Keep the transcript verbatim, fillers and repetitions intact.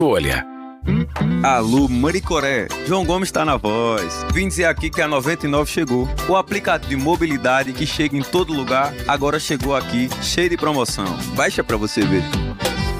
Olha. Alô, Maricoré, João Gomes está na voz. Vim dizer aqui que a noventa e nove chegou. O aplicativo de mobilidade que chega em todo lugar, agora chegou aqui, cheio de promoção. Baixa pra você ver.